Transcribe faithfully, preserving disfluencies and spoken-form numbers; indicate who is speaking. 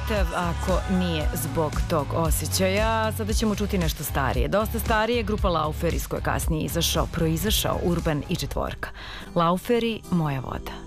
Speaker 1: mrtav ako nije zbog tog osjećaja. Sada ćemo čuti nešto starije. Dosta starije, grupa Lauferi, iz koje kasnije izašao, proizašao Urban i Četvorka. Lauferi, Moja voda.